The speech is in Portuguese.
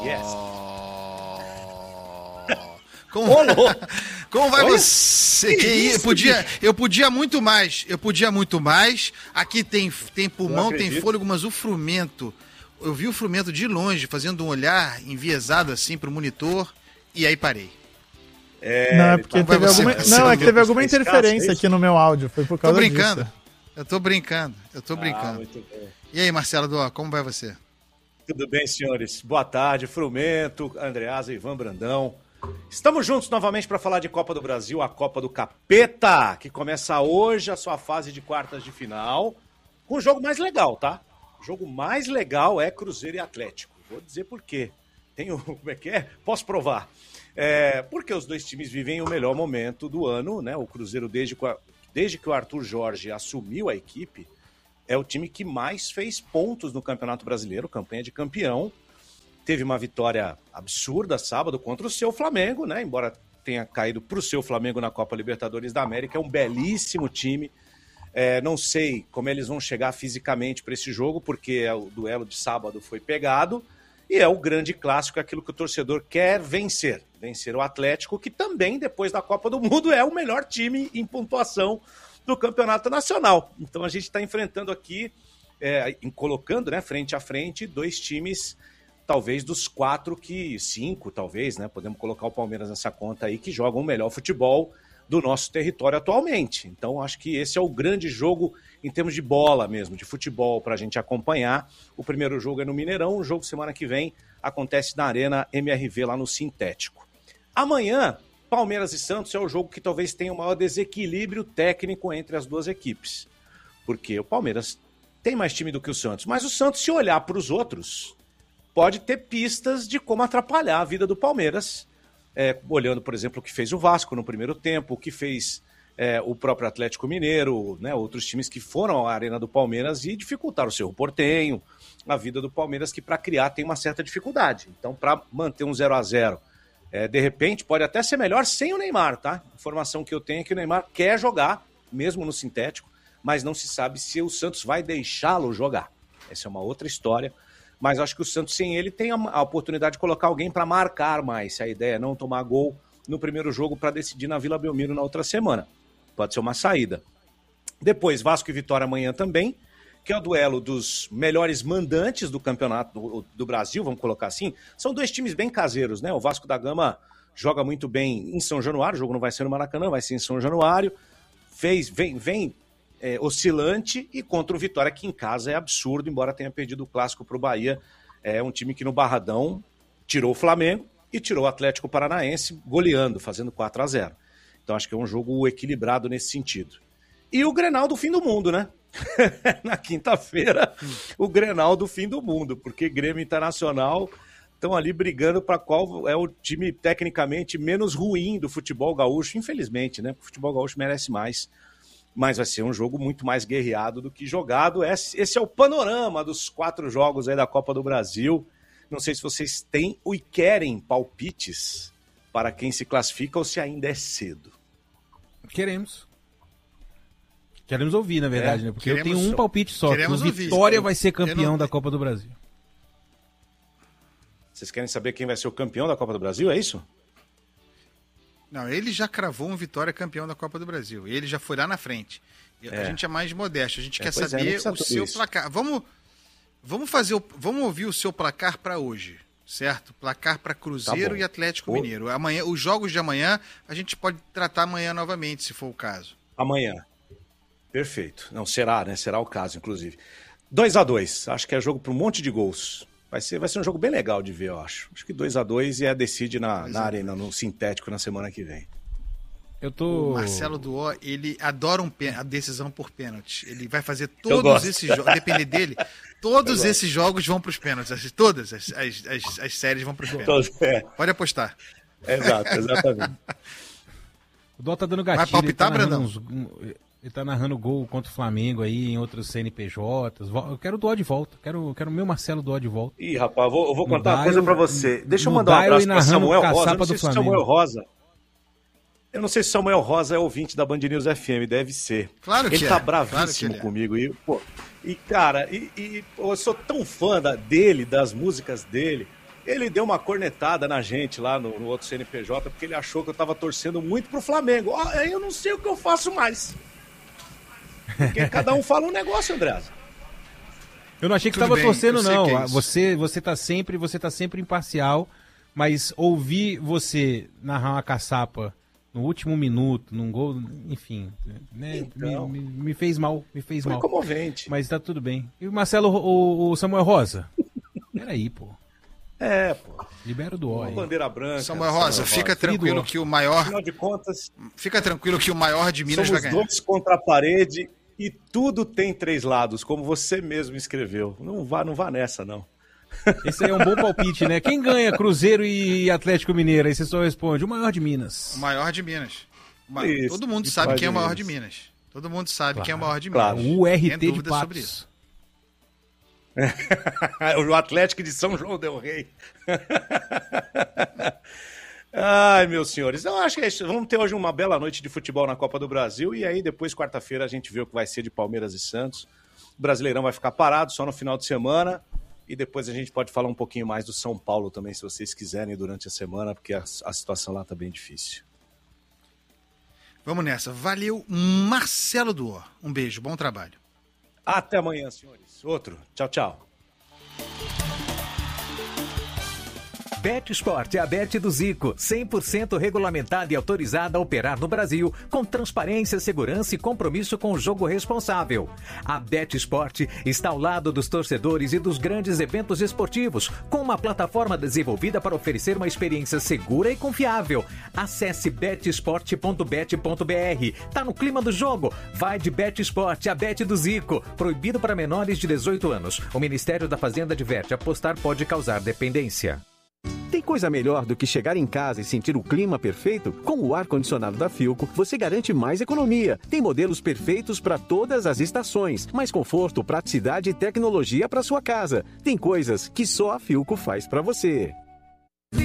Yes. Como vai você? Eu podia muito mais. Aqui tem pulmão, tem fôlego, mas o Frumento... Eu vi o Frumento de longe, fazendo um olhar enviesado assim pro monitor, e aí parei. Não, é porque teve alguma interferência aqui no meu áudio. Foi por causa disso. Eu tô brincando. Muito bem. E aí, Marcelo Dó, como vai você? Tudo bem, senhores? Boa tarde, Frumento, Andreasa e Ivan Brandão. Estamos juntos novamente para falar de Copa do Brasil, a Copa do Capeta, que começa hoje a sua fase de quartas de final, com o jogo mais legal, tá? O jogo mais legal é Cruzeiro e Atlético. Vou dizer por quê. Como é que é? Posso provar. Porque os dois times vivem o melhor momento do ano, né? O Cruzeiro, desde que o Arthur Jorge assumiu a equipe, é o time que mais fez pontos no Campeonato Brasileiro, campanha de campeão. Teve uma vitória absurda sábado contra o seu Flamengo, né? Embora tenha caído para o seu Flamengo na Copa Libertadores da América. É um belíssimo time. Não sei como eles vão chegar fisicamente para esse jogo, porque o duelo de sábado foi pegado. E é o grande clássico, aquilo que o torcedor quer vencer. Vencer o Atlético, que também, depois da Copa do Mundo, é o melhor time em pontuação do Campeonato Nacional. Então a gente está enfrentando aqui, colocando, né, frente a frente, dois times, talvez dos 5, talvez, né? Podemos colocar o Palmeiras nessa conta aí, que jogam o melhor futebol do nosso território atualmente. Então acho que esse é o grande jogo em termos de bola mesmo, de futebol, para a gente acompanhar. O primeiro jogo é no Mineirão, o jogo semana que vem acontece na Arena MRV, lá no Sintético. Amanhã, Palmeiras e Santos é o jogo que talvez tenha o maior desequilíbrio técnico entre as duas equipes. Porque o Palmeiras tem mais time do que o Santos, mas o Santos, se olhar para os outros, pode ter pistas de como atrapalhar a vida do Palmeiras, olhando, por exemplo, o que fez o Vasco no primeiro tempo, o que fez o próprio Atlético Mineiro, né, outros times que foram à Arena do Palmeiras e dificultaram o Cerro Porteño, a vida do Palmeiras, que para criar tem uma certa dificuldade. Então, para manter um 0-0, de repente, pode até ser melhor sem o Neymar, tá? A informação que eu tenho é que o Neymar quer jogar, mesmo no sintético, mas não se sabe se o Santos vai deixá-lo jogar. Essa é uma outra história. Mas acho que o Santos, sem ele, tem a oportunidade de colocar alguém para marcar mais. Se a ideia é não tomar gol no primeiro jogo para decidir na Vila Belmiro na outra semana. Pode ser uma saída. Depois, Vasco e Vitória amanhã também, que é o duelo dos melhores mandantes do campeonato do Brasil, vamos colocar assim. São dois times bem caseiros, né? O Vasco da Gama joga muito bem em São Januário, o jogo não vai ser no Maracanã, vai ser em São Januário. Vem oscilante, e contra o Vitória, que em casa é absurdo, embora tenha perdido o clássico para o Bahia. É um time que no Barradão tirou o Flamengo e tirou o Atlético Paranaense, goleando, fazendo 4-0. Então acho que é um jogo equilibrado nesse sentido. E o Grenal do fim do mundo, né? Na quinta-feira, o Grenal do fim do mundo, porque Grêmio e Internacional estão ali brigando para qual é o time tecnicamente menos ruim do futebol gaúcho, infelizmente, né? O futebol gaúcho merece mais. Mas vai ser um jogo muito mais guerreado do que jogado. Esse é o panorama dos 4 jogos aí da Copa do Brasil. Não sei se vocês têm ou querem palpites para quem se classifica ou se ainda é cedo. Queremos ouvir, na verdade, né? Porque eu tenho um palpite só, que o ouvir. Vitória vai ser campeão da Copa do Brasil. Vocês querem saber quem vai ser o campeão da Copa do Brasil, é isso? Não, ele já cravou um Vitória campeão da Copa do Brasil. Ele já foi lá na frente. A gente é mais modesto. A gente quer saber o seu placar. Vamos ouvir o seu placar para hoje, certo? Placar para Cruzeiro e Atlético Mineiro. Amanhã, os jogos de amanhã, a gente pode tratar amanhã novamente, se for o caso. Amanhã. Perfeito. Não, será, né? Será o caso, inclusive. 2-2. Acho que é jogo para um monte de gols. Vai ser um jogo bem legal de ver, eu acho. Acho que 2-2 e decide na Arena, no Sintético, na semana que vem. O Marcelo Duó, ele adora a decisão por pênalti. Ele vai fazer todos esses jogos, depender dele, todos esses jogos vão para os pênaltis. Todas as séries vão para os pênaltis. Pode apostar. Exato, exatamente. O Duó tá dando gatilho. Vai palpitar, Brandão? Ele tá narrando gol contra o Flamengo aí, em outros CNPJs. Eu quero o Duó de volta. Quero o meu Marcelo Duó de volta. Ih, rapaz, eu vou contar uma coisa pra você. Deixa eu mandar um abraço pra Samuel Rosa. Eu não sei se Samuel Rosa é ouvinte da Band News FM, deve ser. Claro que ele tá bravíssimo comigo. Cara, eu sou tão fã dele, das músicas dele. Ele deu uma cornetada na gente lá no outro CNPJ, porque ele achou que eu tava torcendo muito pro Flamengo. Aí eu não sei o que eu faço mais. Porque cada um fala um negócio, Andreasa. Eu não achei que estava torcendo, não. Você tá sempre imparcial, mas ouvir você narrar uma caçapa no último minuto, num gol, enfim, né? Então, me fez mal, Foi comovente. Mas tá tudo bem. E o Marcelo, o Samuel Rosa? Peraí, pô. Pô. Libera do Uma bandeira branca. Samuel Rosa, fica tranquilo que o maior... Afinal de contas... Fica tranquilo que o maior de Minas vai ganhar. Somos 2 contra a parede... E tudo tem 3 lados, como você mesmo escreveu. Não vá nessa, não. Esse aí é um bom palpite, né? Quem ganha Cruzeiro e Atlético Mineiro? Aí você só responde, o maior de Minas. O maior de Minas. Todo mundo sabe quem é o maior de Minas. Todo mundo sabe quem é o maior de Minas. Claro, o RT de Patos. Sobre isso. O Atlético de São João del Rei. Ai, meus senhores, eu acho que é isso. Vamos ter hoje uma bela noite de futebol na Copa do Brasil e aí depois, quarta-feira, a gente vê o que vai ser de Palmeiras e Santos. O Brasileirão vai ficar parado só no final de semana e depois a gente pode falar um pouquinho mais do São Paulo também, se vocês quiserem, durante a semana, porque a situação lá tá bem difícil. Vamos nessa. Valeu, Marcelo Duor. Um beijo, bom trabalho. Até amanhã, senhores. Outro. Tchau, tchau. BetSport é a Bet do Zico, 100% regulamentada e autorizada a operar no Brasil, com transparência, segurança e compromisso com o jogo responsável. A BetSport está ao lado dos torcedores e dos grandes eventos esportivos, com uma plataforma desenvolvida para oferecer uma experiência segura e confiável. Acesse betsport.bet.br. Tá no clima do jogo? Vai de BetSport, a Bet do Zico. Proibido para menores de 18 anos. O Ministério da Fazenda adverte: apostar pode causar dependência. Tem coisa melhor do que chegar em casa e sentir o clima perfeito? Com o ar-condicionado da Philco, você garante mais economia. Tem modelos perfeitos para todas as estações, mais conforto, praticidade e tecnologia para sua casa. Tem coisas que só a Philco faz para você.